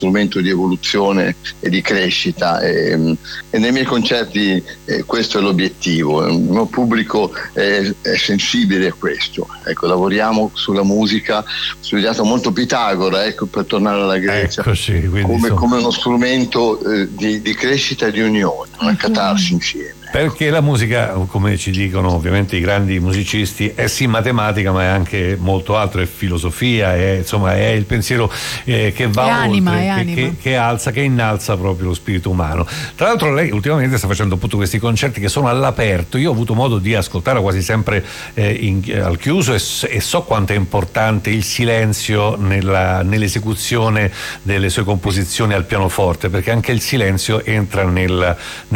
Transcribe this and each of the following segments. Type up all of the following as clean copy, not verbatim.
strumento di evoluzione e di crescita, e nei miei concerti questo è l'obiettivo. Il mio pubblico è sensibile a questo. Ecco, lavoriamo sulla musica, ho studiato molto Pitagora, ecco, per tornare alla Grecia, Eccoci, come uno strumento di crescita e di unione, una catarsi insieme. Perché la musica, come ci dicono ovviamente i grandi musicisti, è sì matematica, ma è anche molto altro, è filosofia, è il pensiero che va oltre, che alza, che innalza proprio lo spirito umano. Tra l'altro lei ultimamente sta facendo appunto questi concerti che sono all'aperto. Io ho avuto modo di ascoltare quasi sempre al chiuso, e so quanto è importante il silenzio nell'esecuzione delle sue composizioni al pianoforte, perché anche il silenzio entra nel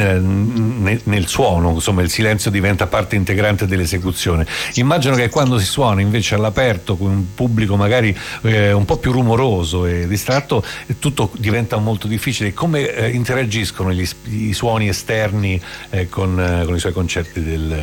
suono, insomma il silenzio diventa parte integrante dell'esecuzione. Immagino che quando si suona invece all'aperto con un pubblico magari un po' più rumoroso e distratto, tutto diventa molto difficile. Come interagiscono i suoni esterni con i suoi concerti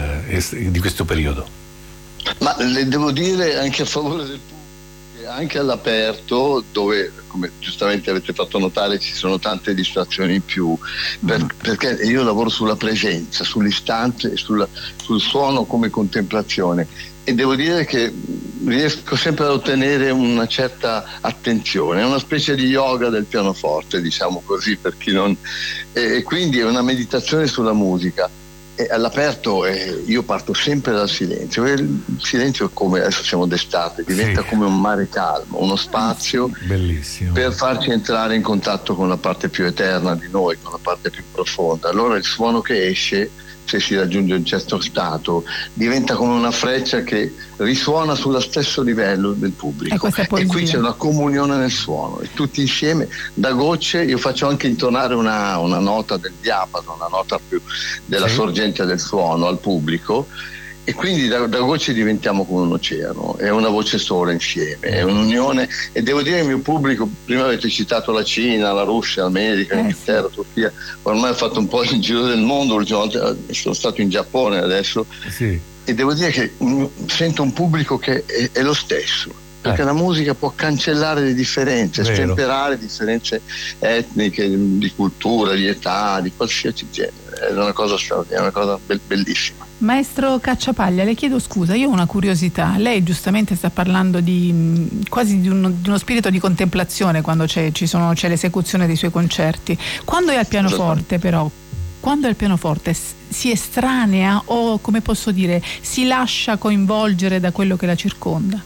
di questo periodo? Ma le devo dire anche a favore del pubblico, anche all'aperto, dove, come giustamente avete fatto notare, ci sono tante distrazioni in più, perché io lavoro sulla presenza, sull'istante, sul suono come contemplazione, e devo dire che riesco sempre ad ottenere una certa attenzione. È una specie di yoga del pianoforte, diciamo così, per chi non... e quindi è una meditazione sulla musica. E all'aperto io parto sempre dal silenzio. Il silenzio, come adesso siamo d'estate, diventa come un mare calmo, uno spazio bellissimo per farci entrare in contatto con la parte più eterna di noi, con la parte più profonda. Allora il suono che esce, se si raggiunge un certo stato, diventa come una freccia che risuona sullo stesso livello del pubblico, e qui c'è una comunione nel suono, e tutti insieme, da gocce. Io faccio anche intonare una nota del diapaso, una nota più della sorgente del suono al pubblico, e quindi da gocce diventiamo come un oceano, è una voce sola insieme, è un'unione. E devo dire, il mio pubblico, prima avete citato la Cina, la Russia, l'America, l'Inghilterra, la Turchia, ormai ho fatto un po' il giro del mondo, l'ultima volta sono stato in Giappone adesso, e devo dire che sento un pubblico che è lo stesso, perché la musica può cancellare le differenze, stemperare differenze etniche, di cultura, di età, di qualsiasi genere. È una cosa straordinaria, una cosa bellissima. Maestro Cacciapaglia, le chiedo scusa, io ho una curiosità. Lei giustamente sta parlando quasi di uno spirito di contemplazione quando c'è l'esecuzione dei suoi concerti. Quando è al pianoforte, però, quando al pianoforte si estranea, o, come posso dire, si lascia coinvolgere da quello che la circonda?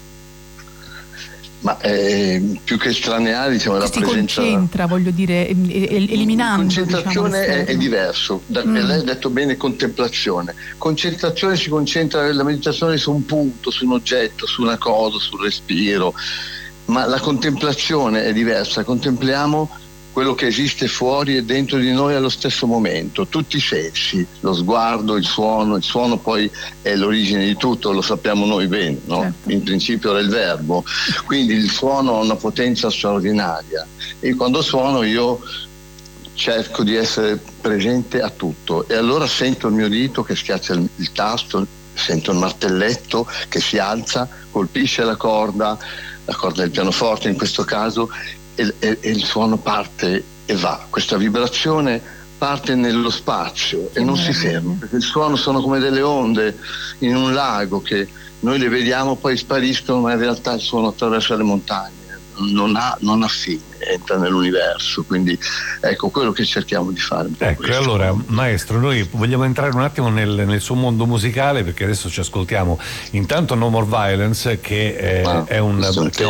Ma più che estraneare, diciamo, la presenza... Si concentra, voglio dire, eliminando... Concentrazione, diciamo, è diverso. Lei ha detto bene contemplazione. Concentrazione, si concentra la meditazione su un punto, su un oggetto, su una cosa, sul respiro. Ma la contemplazione è diversa. Contempliamo quello che esiste fuori e dentro di noi allo stesso momento, tutti i sensi, lo sguardo, il suono poi è l'origine di tutto, lo sappiamo noi bene, no? Certo. In principio era il verbo, quindi il suono ha una potenza straordinaria, e quando suono io cerco di essere presente a tutto, e allora sento il mio dito che schiaccia il tasto, sento il martelletto che si alza, colpisce la corda del pianoforte in questo caso, e il suono parte e va. Questa vibrazione parte nello spazio e non si ferma, perché il suono sono come delle onde in un lago che noi le vediamo, poi spariscono, ma in realtà il suono attraversa le montagne non ha fine, entra nell'universo. Quindi ecco quello che cerchiamo di fare. Ecco, e allora maestro, noi vogliamo entrare un attimo nel suo mondo musicale, perché adesso ci ascoltiamo intanto No More Violence, che è un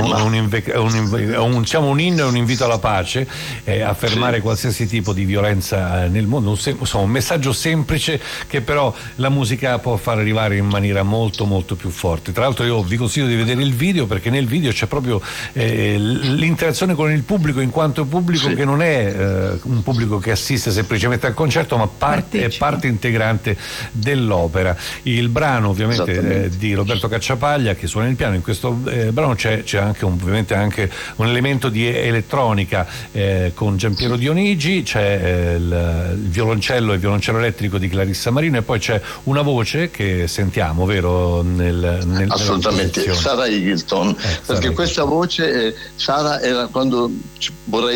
inno e un invito alla pace, a fermare qualsiasi tipo di violenza nel mondo, insomma un messaggio semplice che però la musica può far arrivare in maniera molto molto più forte. Tra l'altro io vi consiglio di vedere il video, perché nel video c'è proprio l'interazione con il pubblico, in quanto pubblico che non è un pubblico che assiste semplicemente al concerto, ma è parte integrante dell'opera. Il brano ovviamente di Roberto Cacciapaglia, che suona il piano. In questo brano c'è anche ovviamente anche un elemento di elettronica con Giampiero Dionigi, c'è il violoncello e il violoncello elettrico di Clarissa Marino, e poi c'è una voce che sentiamo, vero? Assolutamente, Sarah Eagleton, perché questa voce Sara era, quando vorrei